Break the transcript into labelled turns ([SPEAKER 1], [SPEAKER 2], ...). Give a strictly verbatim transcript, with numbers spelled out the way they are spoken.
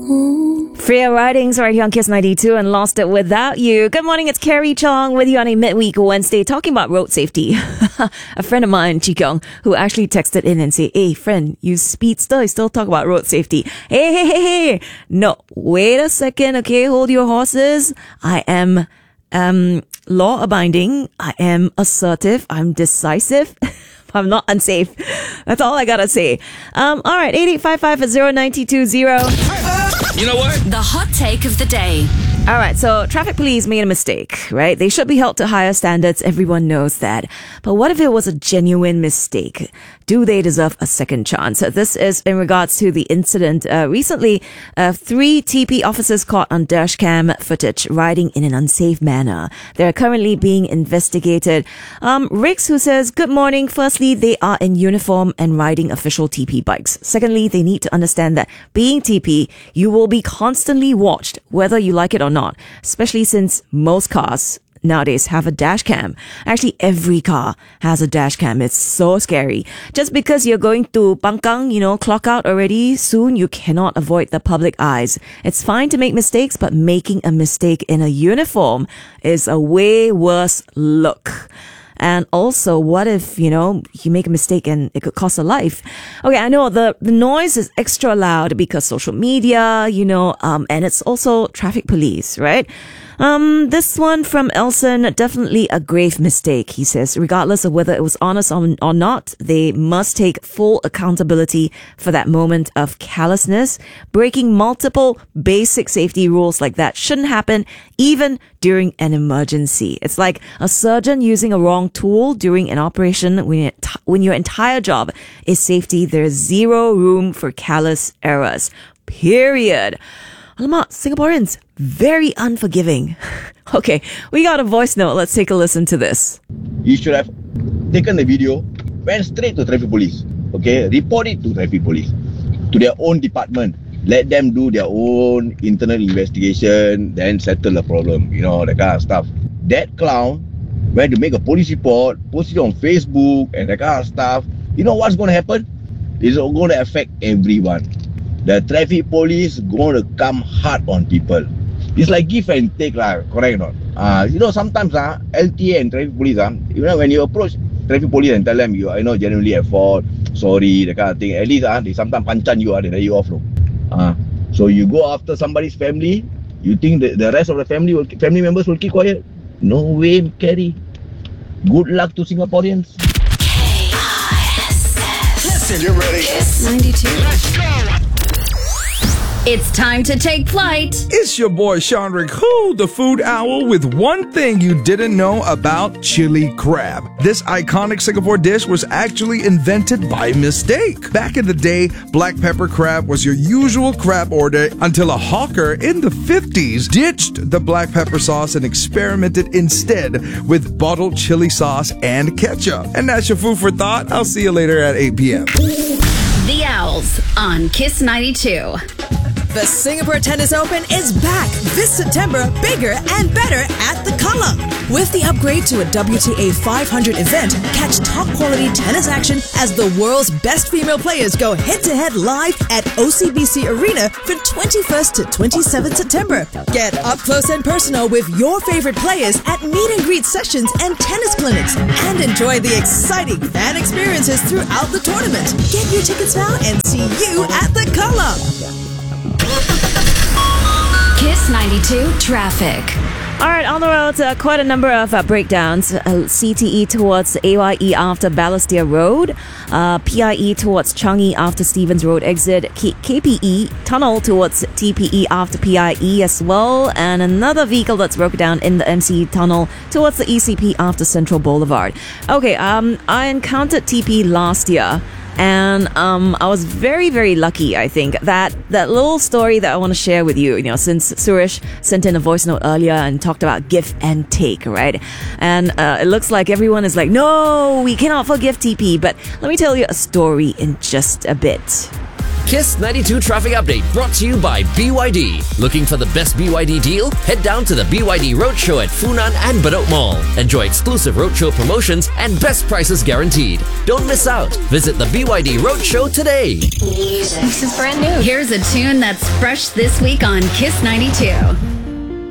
[SPEAKER 1] Freya Ridings right here on Kiss ninety-two and Lost It Without You. Good morning, it's Carrie Chong with you on a midweek Wednesday talking about road safety. A friend of mine, Chi Kyung, who actually texted in and said, hey friend, you speedster, you still talk about road safety. Hey, hey, hey, hey. No, wait a second, okay, hold your horses. I am um law abiding. I am assertive. I'm decisive. I'm not unsafe. That's all I gotta say. Um, all right, eight eight five five zero nine two zero.
[SPEAKER 2] You know what?
[SPEAKER 3] The hot take of the day.
[SPEAKER 1] All right, so traffic police made a mistake, right? They should be held to higher standards. Everyone knows that. But what if it was a genuine mistake? Do they deserve a second chance? This is in regards to the incident. Uh, recently, uh, three T P officers caught on dashcam footage riding in an unsafe manner. They're currently being investigated. Um, Rix, who says, good morning. Firstly, they are in uniform and riding official T P bikes. Secondly, they need to understand that being T P, you will be constantly watched, whether you like it or not, especially since most cars nowadays have a dash cam. Actually, every car has a dash cam. It's so scary. Just because you're going to Pangkang, you know, clock out already soon, you cannot avoid the public eyes. It's fine to make mistakes, but making a mistake in a uniform is a way worse look. And also, what if, you know, you make a mistake and it could cost a life? Okay, I know the, the noise is extra loud because social media, you know, um, and it's also traffic police, right? Um, this one from Elson, definitely a grave mistake, he says. Regardless of whether it was honest or, or not, they must take full accountability for that moment of callousness. Breaking multiple basic safety rules like that shouldn't happen, even during an emergency. It's like a surgeon using a wrong tool during an operation. When, it, when your entire job is safety, there's zero room for callous errors. Period. Alamak, Singaporeans, very unforgiving. Okay, we got a voice note. Let's take a listen to this.
[SPEAKER 4] You should have taken the video, went straight to traffic police. Okay, report it to traffic police, to their own department. Let them do their own internal investigation, then settle the problem. You know, that kind of stuff. That clown went to make a police report, post it on Facebook and that kind of stuff. You know what's going to happen? It's going to affect everyone. The traffic police going to come hard on people. It's like give and take, lah, correct or not? Uh, you know, sometimes uh, L T A and traffic police, uh, you know, when you approach traffic police and tell them you, I know, genuinely at fault, sorry, that kind of thing, at least uh, they sometimes panchan you, uh, they let you off. Uh, so you go after somebody's family, you think that the rest of the family will, family members will keep quiet? No way, Carrie. Good luck to Singaporeans.
[SPEAKER 3] K I S S.
[SPEAKER 2] Listen, you ready?
[SPEAKER 3] Kiss ninety-two.
[SPEAKER 2] Let's go!
[SPEAKER 3] It's time to take flight.
[SPEAKER 5] It's your boy Chandrick, who the food owl, with one thing you didn't know about chili crab. This iconic Singapore dish was actually invented by mistake. Back in the day, black pepper crab was your usual crab order until a hawker in the fifties ditched the black pepper sauce and experimented instead with bottled chili sauce and ketchup. And that's your food for thought. I'll see you later at eight p.m.
[SPEAKER 3] The Owls on Kiss ninety-two.
[SPEAKER 6] The Singapore Tennis Open is back this September, bigger and better at The Colour. With the upgrade to a W T A five hundred event, catch top-quality tennis action as the world's best female players go head-to-head live at O C B C Arena from twenty-first to twenty-seventh September. Get up close and personal with your favorite players at meet-and-greet sessions and tennis clinics, and enjoy the exciting fan experiences throughout the tournament. Get your tickets now and see you at The Colour.
[SPEAKER 3] Kiss ninety-two traffic.
[SPEAKER 1] All right, on the road, uh, quite a number of uh, breakdowns. Uh, C T E towards A Y E after Balestier Road. Uh, P I E towards Changi after Stevens Road exit. K- KPE tunnel towards T P E after P I E as well. And another vehicle that's broken down in the M C E tunnel towards the E C P after Central Boulevard. Okay, um, I encountered T P last year. And um, I was very, very lucky, I think, that that little story that I want to share with you, you know, since Suresh sent in a voice note earlier and talked about give and take, right? And uh, it looks like everyone is like, no, we cannot forgive T P. But let me tell you a story in just a bit.
[SPEAKER 7] Kiss ninety-two Traffic Update brought to you by B Y D. Looking for the best B Y D deal? Head down to the B Y D Roadshow at Funan and Bedok Mall. Enjoy exclusive roadshow promotions and best prices guaranteed. Don't miss out. Visit the B Y D Roadshow today.
[SPEAKER 3] This is brand new. Here's a tune that's fresh this week on Kiss ninety-two.